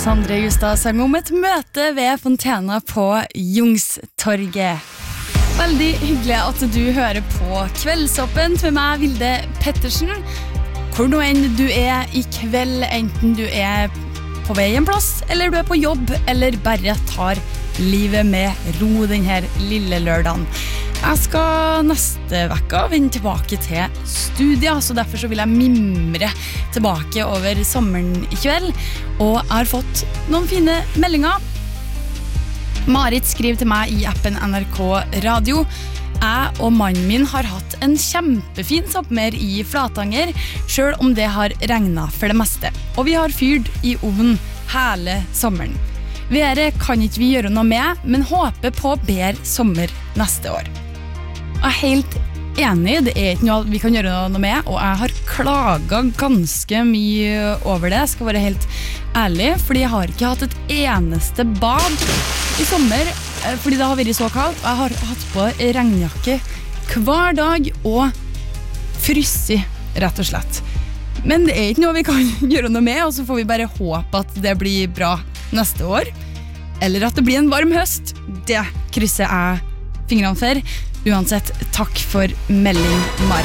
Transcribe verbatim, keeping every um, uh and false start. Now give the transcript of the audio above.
Sondre Justad sang om et møte ved Fontena på Youngstorget. Veldig hyggelig at du hører på Kveldsåpent med meg, Vilde Pettersen. Hvor nå enn du er i kveld, enten du er på vei en plass, eller du er på jobb, eller bare tar livet med ro denne lille lørdagen. Jeg skal neste vekka vende tilbake til studiet, så derfor så vil jeg mimre tilbake over sommeren i kveld. Og jeg har fått noen fine meldinger. Marit skriver til meg i appen N R K Radio. Jeg og mannen min har hatt en kjempefin sommer i Flatanger, selv om det har regnet for det meste. Og vi har fyrt i ovnen hele sommeren. Været kan ikke vi gjøre noe med, men håper på bedre sommer neste år. Jeg er helt enig, det er ikke noe vi kan gjøre noe med, og jeg har klaget ganske mye over det, jeg skal være helt ærlig, fordi jeg har ikke hatt et eneste bad i sommer, fordi det har vært så kaldt, og jeg har hatt på regnjakke hver dag og frysset, rett og slett. Men det er ikke noe vi kan gjøre noe med, og så får vi bare håpe at det blir bra neste år, eller at det blir en varm høst. Det krysser jeg fingrene for. Uansett, takk for melding, Marit.